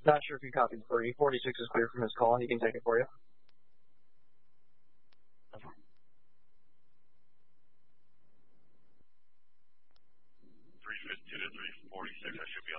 Not sure if you copied for you. 46 is clear from his call. He can take it for you. 352 to 346, I should be